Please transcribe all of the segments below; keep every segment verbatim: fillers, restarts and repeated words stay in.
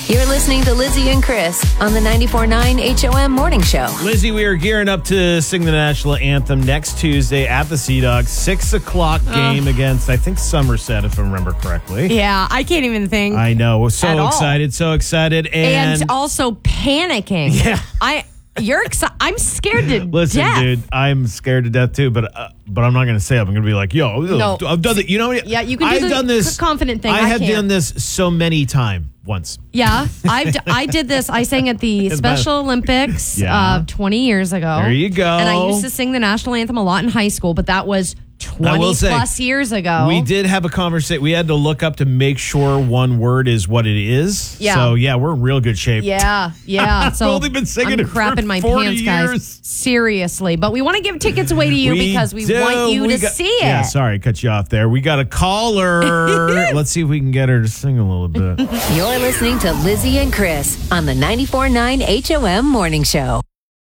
You're listening to Lizzie and Chris on the ninety-four point nine H O M Morning Show. Lizzie, we are gearing up to sing the national anthem next Tuesday at the Sea Dogs. Six o'clock game uh, against, I think, Somerset, if I remember correctly. Yeah, I can't even think. I know. We're so at excited, all. so excited. And, and also panicking. Yeah. I... You're excited. I'm scared to Listen, death. dude, I'm scared to death too, but uh, but I'm not going to say it. I'm going to be like, yo, No. I've done it. You know what? Yeah, you can do I've the done this, confident thing. I, I have can't. done this so many times once. Yeah, I've d- I did this. I sang at the Special Olympics Yeah. uh, twenty years ago. There you go. And I used to sing the national anthem a lot in high school, but that was twenty say, plus years ago. We did have a conversation. We had to look up to make sure one word is what it is. Yeah. So, yeah, we're in real good shape. Yeah, yeah. So I've only been singing I'm it for crapping my forty pants, years. guys. Seriously. But we want to give tickets away to you We because we do. want you We to got- see it. Yeah, sorry, I cut you off there. We got a caller. Let's see if we can get her to sing a little bit. You're listening to Lizzie and Chris on the ninety-four point nine H O M Morning Show.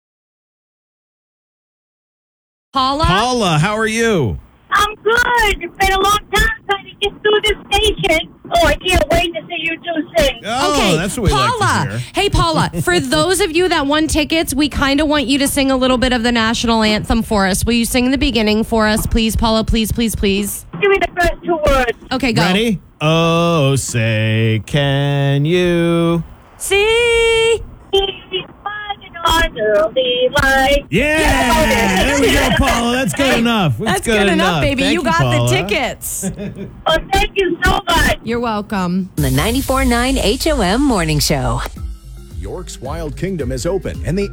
Paula? Paula, how are you? I'm good. It's been a long time trying to get through this station. Oh, I can't wait to see you two sing. Oh, Okay, that's what we Paula. like to hear. Hey, Paula, for those of you that won tickets, we kind of want you to sing a little bit of the national anthem for us. Will you sing the beginning for us, please, Paula? Please, please, please. Give me the first two words. Okay, go. Ready? Oh, say, can you? See? He's finding on early light. Yeah! There we go, Paula. That's good enough. That's, That's good, enough, baby. Thank you got Paula. the tickets. Oh, thank you so much. You're welcome. On the ninety-four point nine H O M Morning Show. York's Wild Kingdom is open, and the